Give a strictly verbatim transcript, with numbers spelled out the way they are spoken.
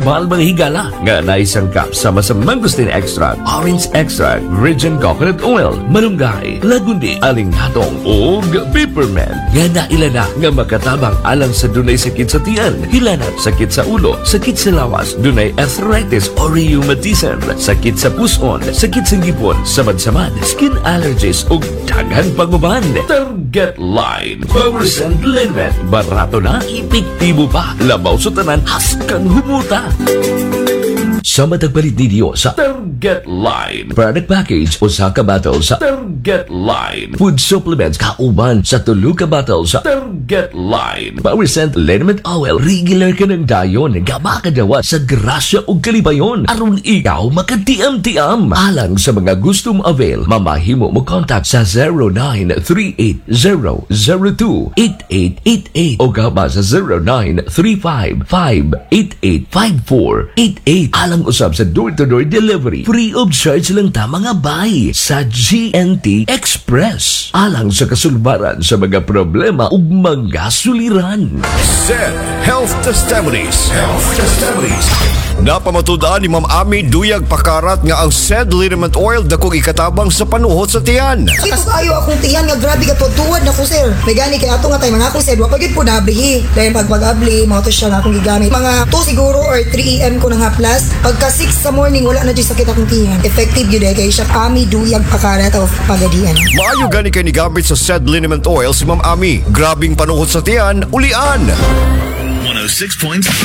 herbal mga higala nga naisangkap sama sa mangosteen extract, orange extract, virgin coconut oil, malunggay, lagundi, alinghatong ug peppermint nga nailana nga makatabang alang sa dunay sakit sa tiyan, hilanat, sakit sa ulo, sakit sa lawas, dunay arthritis o rheumatism, sakit sa puson, sakit sa ngipon, samad-samad, skin allergies ug daghan panguban. Target line Power Scent Liniment, barato na, epektibo pa, labaw sa tanan, haskang humuta. Sa matagpalit ninyo sa Target Line product package o sa kabatal sa Target Line food supplements kauban sa tulo ka bottle sa Target Line Power Scent Liniment Oil regular ka ng dayon nga makadawa sa grasya o kalibayon aron ikaw makatiam-tiam. Alang sa mga gustong avail mamahimo mo contact sa zero nine three eight zero zero two eight eight eight eight o gaba sa zero nine three five five eight eight five four eight eight. Alang usab sa door-to-door delivery. Free of charge lang ta mga bay sa G N T Express. Alang sa kasulbaran sa mga problema ug mga suliran. Z Health Testimonies. Health Testimonies. Napamatudaan ni Ma'am Ami Duyag Pakarat nga ang Z Liniment Oil dakong ikatabang sa panuhot sa tiyan. Ito kayo akong tiyan nga grabe ka tuwad na ko sir. May gani kay ato nga tay mga ako sir, wa pagid po nablihi. Dahil pag pag-abli, mao to siya na akong gigamit. Mga two siguro or three A M ko na nga plus. Pagka six sa morning wala na jud sakit akong tiyan. Effective gyud kay siya Ami Duyag Pakarat of Pagadian. Maayo gani kay ni gamit sa Z Liniment Oil si Ma'am Ami. Grabing panuhot sa tiyan, ulian. one oh six point